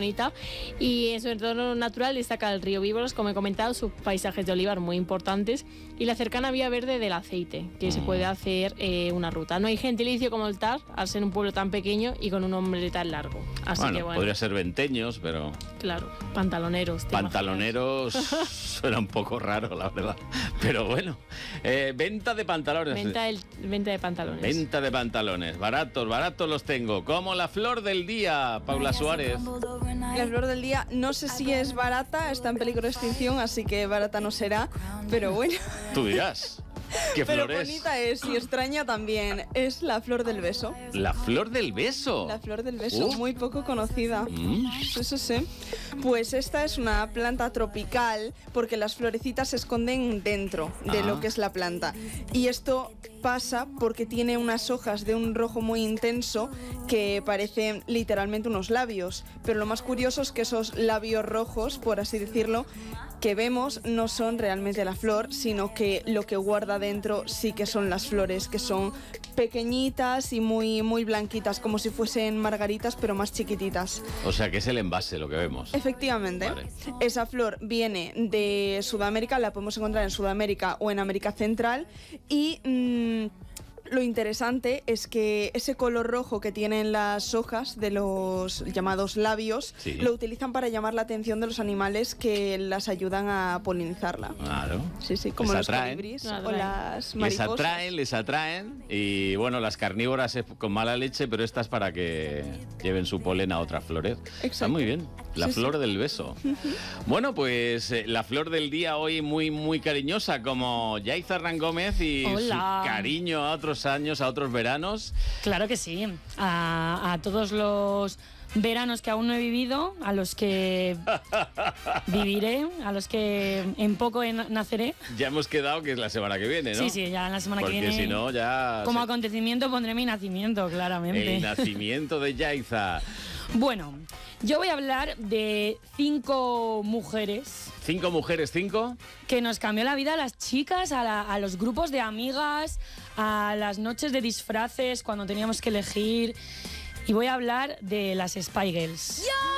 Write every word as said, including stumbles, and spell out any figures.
bonita. Y en su entorno natural destaca el río Víboros, como he comentado, sus paisajes de olivar muy importantes y la cercana vía verde del aceite, que mm. se puede hacer eh, una ruta. No hay gentilicio como el Tar, al ser un pueblo tan pequeño y con un nombre tan largo. Así bueno, que bueno. Podría ser venteños, pero... Claro, pantaloneros. Pantaloneros suena un poco raro, la verdad. Pero bueno, eh, venta de pantalones. Venta, el, venta de pantalones. Venta de pantalones. Baratos, baratos los tengo. Como la flor del día, Paula Suárez. La flor del día no sé si es barata, está en peligro de extinción, así que barata no será, pero bueno. Tú dirás. ¿Qué flor Pero es? bonita es y extraña también. Es la flor del beso. ¿La flor del beso? La flor del beso, uh. muy poco conocida. Mm. Eso sí. Pues esta es una planta tropical porque las florecitas se esconden dentro de ah. lo que es la planta. Y esto pasa porque tiene unas hojas de un rojo muy intenso que parecen literalmente unos labios. Pero lo más curioso es que esos labios rojos, por así decirlo, que vemos no son realmente la flor, sino que lo que guarda dentro sí que son las flores, que son pequeñitas y muy, muy blanquitas, como si fuesen margaritas, pero más chiquititas. O sea, que es el envase lo que vemos. Efectivamente. Vale. Esa flor viene de Sudamérica, la podemos encontrar en Sudamérica o en América Central y... Mmm, lo interesante es que ese color rojo que tienen las hojas de los llamados labios, sí. lo utilizan para llamar la atención de los animales que las ayudan a polinizarla. Claro. Sí, sí, como les los colibríes o las mariposas. Les atraen, les atraen y bueno, las carnívoras es con mala leche, pero estas para que lleven su polen a otras flores. Exacto. Está muy bien. La sí, flor sí. del beso. Bueno, pues eh, la flor del día hoy muy, muy cariñosa, como Yaiza Hernán Gómez y Hola. su cariño a otros años, a otros veranos. Claro que sí. A, a todos los veranos que aún no he vivido, a los que viviré, a los que en poco naceré. Ya hemos quedado que es la semana que viene, ¿no? Sí, sí, ya la semana Porque que viene. Porque si no, ya... Como se... acontecimiento pondré mi nacimiento, claramente. El nacimiento de Yaiza. Bueno, yo voy a hablar de cinco mujeres. ¿Cinco mujeres, cinco? Que nos cambió la vida a las chicas, a, la, a los grupos de amigas, a las noches de disfraces cuando teníamos que elegir. Y voy a hablar de las Spy Girls.